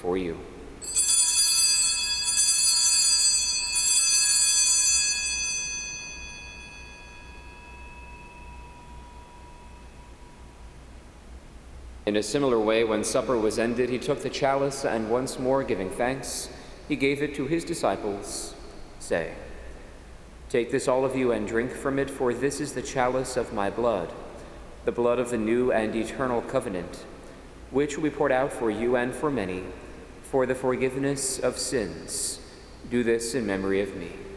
for you. In a similar way, when supper was ended, he took the chalice, and once more giving thanks, he gave it to his disciples, saying, "Take this, all of you, and drink from it, for this is the chalice of my blood, the blood of the new and eternal covenant, which will be poured out for you and for many, for the forgiveness of sins. Do this in memory of me."